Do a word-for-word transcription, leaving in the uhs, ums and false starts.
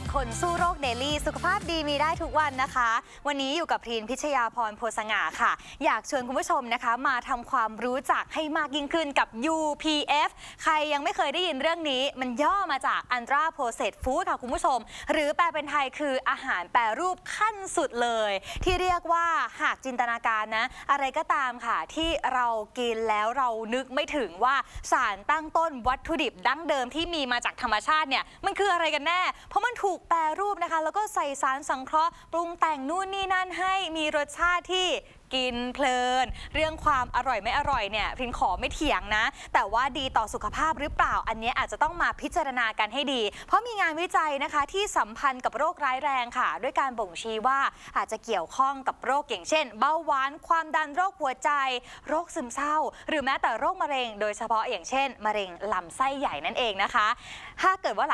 คนสู้โรคเดลี่สุขภาพดีมีได้ทุกวันนะคะวันนี้อยู่กับพรีนพิชยาพรโพสง่าค่ะอยากชวนคุณผู้ชมนะคะมาทำความรู้จักให้มากยิ่งขึ้นกับ ยู พี เอฟ ใครยังไม่เคยได้ยินเรื่องนี้มันย่อมาจาก Ultra Processed Food ค่ะคุณผู้ชมหรือแปลเป็นไทยคืออาหารแปรรูปขั้นสุดเลยที่เรียกว่าหากจินตนาการนะอะไรก็ตามค่ะที่เรากินแล้วเรานึกไม่ถึงว่าสารตั้งต้นวัตถุดิบดั้งเดิมที่มีมาจากธรรมชาติเนี่ยมันคืออะไรกันแน่เพราะมันถูกแปรรูปนะคะแล้วก็ใส่สารสังเคราะห์ปรุงแต่งนู่นนี่นั่นให้มีรสชาติที่กินเพลินเรื่องความอร่อยไม่อร่อยเนี่ยพินขอไม่เถียงนะแต่ว่าดีต่อสุขภาพหรือเปล่าอันนี้อาจจะต้องมาพิจารณากันให้ดีเพราะมีงานวิจัยนะคะที่สัมพันธ์กับโรคร้ายแรงค่ะด้วยการบ่งชี้ว่าอาจจะเกี่ยวข้องกับโรคอย่างเช่นเบาหวานความดันโรคหัวใจโรคซึมเศร้าหรือแม้แต่โรคมะเร็งโดยเฉพาะอย่างเช่นมะเร็งลำไส้ใหญ่นั่นเองนะคะถ้าเกิดว่า